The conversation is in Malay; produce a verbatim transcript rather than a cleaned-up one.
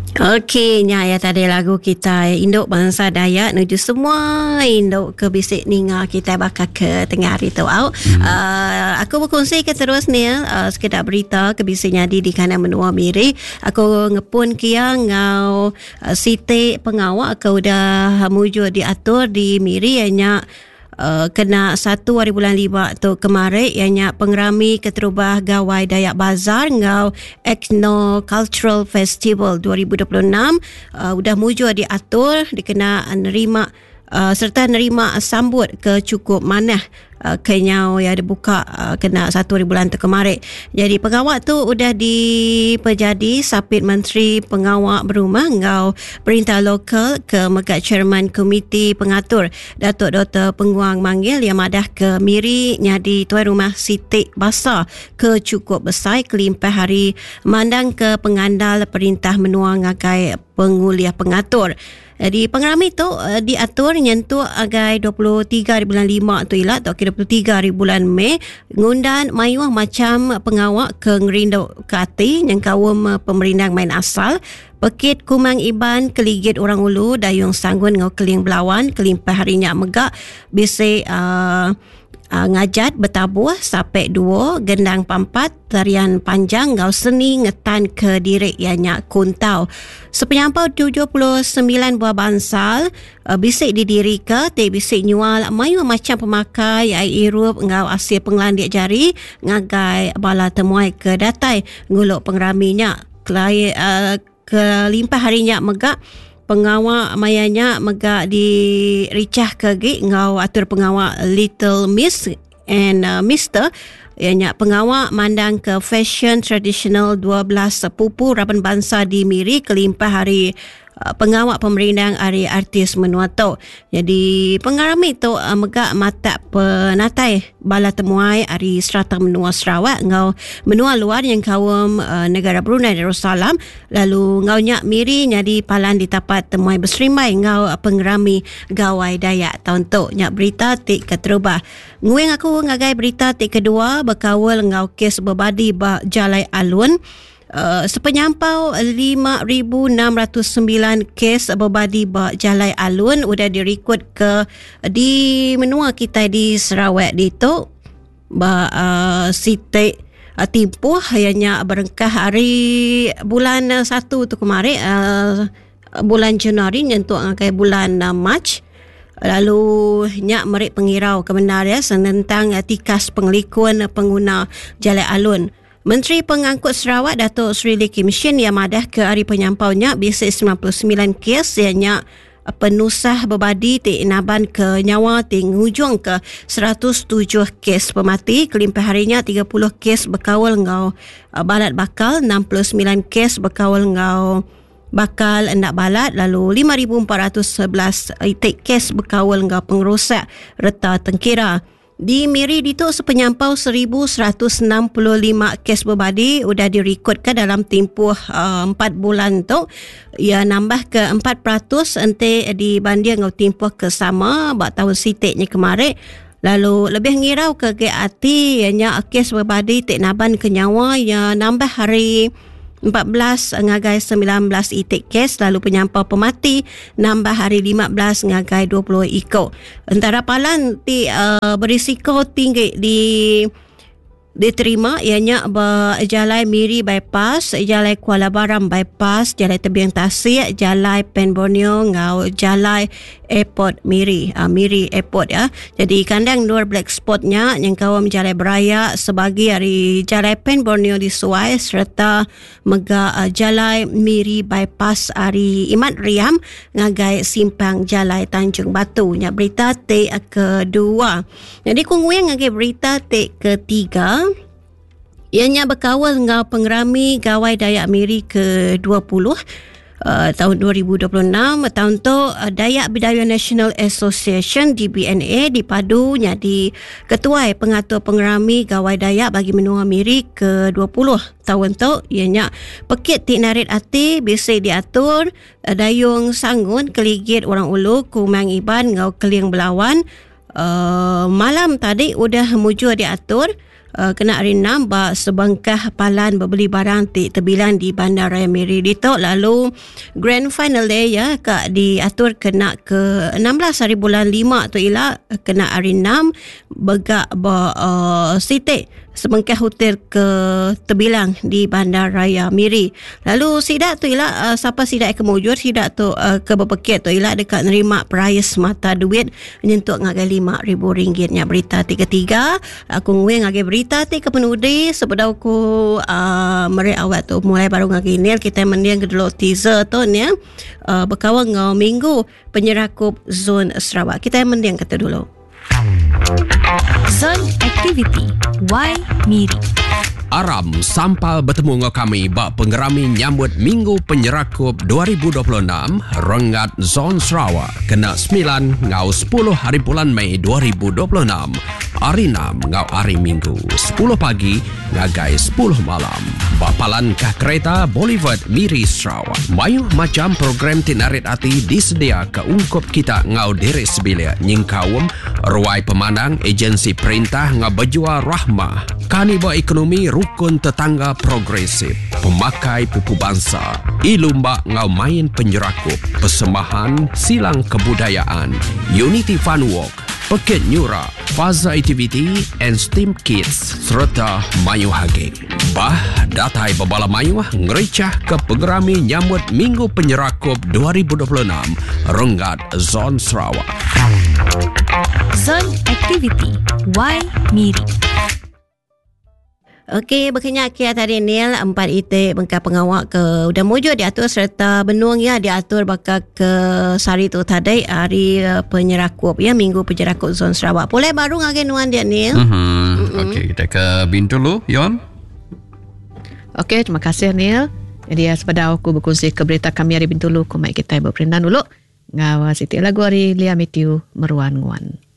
Okey, nya ya tadi lagu kita induk bangsa Dayak menuju semua induk ke bisik ninga kita bakal ke tengah hari tu au. Hmm. Uh, aku berkongsi ke terus ni uh, sekedar berita ke bisik nyadi di kanan menua Miri. Aku ngepun kia ngau uh, Siti pengawak aku udah mujur diatur di Miri ianya Uh, kena satu hari bulan lima tu kemarin ianya pengerami keterubah gawai Dayak Bazar ngau Ethno Cultural Festival dua ribu dua puluh enam uh, udah mujur diatur dikena nerima uh, serta nerima sambut ke cukup manah uh, kenyau yang dibuka uh, kena satu hari bulan tu kemarin. Jadi pengawak tu udah dipejadi sapit Menteri Pengawak Berumah ngau perintah lokal ke megat Chairman Komiti Pengatur Datuk Doktor Penguang Manggil yang madah ke Miri nyadi tuan rumah Siti Basar ke cukup besar kelimpah hari mandang ke pengandal perintah menua ngagai penguliah pengatur. Jadi pengerami tu uh, diatur nyentuh agai dua puluh tiga hari bulan lima tu ilat atau dua puluh tiga hari bulan Mei ngundan mayuah macam pengawak ke ngerindau ke ati yang kawum uh, pemerintah main asal Pekit kumang iban keligit orang ulu dayung sanggun ngau keling belawan kelimpah harinya megak bisi uh, Uh, ngajat bertabuh sampai dua gendang pampat tarian panjang ngau seni ngetan ke diri ianya kuntau. Sepenyampau tujuh puluh sembilan buah bansal uh, bisik didiri ke te bisik nyual mayu macam pemakai ai irup ngau asil penglandik jari ngagai bala temuai ke datai nguluk pengeraminya kelai uh, kelimpah harinya megak pengawak mayanya megak di ricah ke gig ngau atur pengawak Little Miss and uh, Mister ianya pengawak mandang ke fashion tradisional dua belas sepupu Raban Bangsa di Miri kelimpah hari uh, pengawak pemerintah hari artis menua tu. Jadi pengarami tu uh, megak mata penatai bala temuai hari serata menua Sarawak ngau menua luar yang kawum uh, negara Brunei Darussalam lalu ngau nyak Miri nyadi palan ditapat temuai berserimai ngau uh, pengerami gawai Dayak tahun tu. Nyak berita tik keterubah nguing aku ngagai berita tik kedua berkawal ngau kes berbadi ba Jalai Alun. Uh, sepenyampau lima ribu enam ratus sembilan kes berbadi ba Jalai Alun udah direkod ke di menua kita di Sarawak di tu ba uh, Siti uh, timpuh hanya berengkah hari bulan uh, satu tu kemarin uh, bulan Januari nyentuh ngakai bulan uh, Mac. Lalu nyak merik pengirau kebenaran tentang tikas pengelikun pengguna Jalai Alun. Menteri Pengangkut Sarawak Datuk Seri Lee Kim Shin yang madah ke hari penyampaunya bisik sembilan puluh sembilan kes yang nyak penusah berbadi ti inaban ke nyawa ti ngujung ke seratus tujuh kes pemati kelimpah harinya tiga puluh kes berkawal ngau balat bakal enam puluh sembilan kes berkawal ngau bakal endak balat lalu lima ribu empat ratus sebelas itik kes berkawal ngau pengerosak reta tengkira. Di Miri itu sepenyampau seribu seratus enam puluh lima kes berbadi sudah direkodkan dalam tempoh uh, empat bulan tu. Ia nambah ke empat peratus ente dibanding dengan tempoh ke sama buat tahun sitiknya kemarin. Lalu lebih ngirau ke G A T ianya kes berbadi tik naban ke nyawa yang nambah hari empat belas ngagai sembilan belas itik kes lalu penyampau pemati nambah hari lima belas ngagai dua puluh iko. Antara palan ti uh, berisiko tinggi di diterima ianya Jalai Miri bypass, Jalai Kuala Baram bypass, Jalai Tebing Tasik, Jalai Pen Borneo ngau Jalai Airport Miri, uh, Miri Airport ya. Jadi kandang luar black spotnya yang kawam Jalai Beraya sebagai hari Jalai Pen Borneo di Suai serta mega uh, Jalai Miri bypass hari Imat Riam ngagai simpang Jalai Tanjung Batu. Nya berita T kedua. Jadi kungguang ngagai berita T ketiga. Ianya berkawal dengan pengerami gawai Dayak Miri ke dua puluh uh, tahun dua ribu dua puluh enam. Tahun tu uh, Dayak Bidayuh National Association D B N A dipadu jadi ketua pengatur pengerami gawai Dayak bagi menua Miri ke dua puluh tahun tu. Ianya pekit tik narit ati bisik diatur uh, dayung sanggun keligit orang ulu kumang iban ngau keling belawan. Uh, malam tadi udah mujur diatur uh, kena hari enam ba sebangkah palan berbeli barang ti terbilang di Bandaraya Miri ditok. Lalu grand final day ya kak diatur kena ke enam belas hari bulan lima tu ialah kena hari enam begak ba uh, sitik sebangkah hotel ke terbilang di Bandaraya Miri. Lalu sidak tu ialah uh, siapa sidak kemujur sidak tu uh, ke berpekit tu ialah dekat nerima prize mata duit nyentuk ngagai lima ribu ringgit nya berita tiga tiga. Aku ngwe ngagai berita ti ke penudi sebab aku uh, mere awak tu mulai baru ngagai ni kita mendiang kedua teaser tu ni uh, berkawan ngau minggu penyerakup zon Sarawak. Kita mendiang kata dulu. Zone Activity Y Miri. Aram sampal bertemu dengan kami bak pengerami nyambut Minggu Penyerakup dua ribu dua puluh enam Rengat Zon Sarawak kena sembilan ngau sepuluh hari bulan Mei dua ribu dua puluh enam. Hari enam ngau hari Minggu sepuluh pagi ngagai sepuluh malam. Bapalan kah kereta Boulevard Miri Sarawak. Mayu macam program tinarit hati disedia ke ungkup kita ngau diri sebilia nyingkawum ruai pemandang agensi perintah ngau berjual rahmah. Kaniba ekonomi rukun tetangga progresif, pemakai pupu bangsa, ilumba ngau main penyerakup, persembahan silang kebudayaan, Unity Fun Walk, Peket Nyura, Faza Activity and Steam Kids serta Mayu Hage. Bah, datai babala Mayu ngericah ke pengerami nyambut Minggu Penyerakup dua ribu dua puluh enam Rengat Zon Sarawak. Zone Activity Y Miri. Okey, berkenyak kia tadi Nil, empat itik bengkak pengawak ke udah mujur diatur serta benung ya diatur bakal ke sari tu tadi hari uh, penyerakup ya Minggu Penyerakup Zon Sarawak. Boleh baru ngagin nuan dia Nil. Mm-hmm. Mm-hmm. Okey, kita ke Bintulu, Yon. Okey, terima kasih Nil. Jadi sepada aku berkongsi ke berita kami hari Bintulu, ku mai kita berperindan dulu. Ngawas itu lagu hari Lia Matthew Meruan Nguan.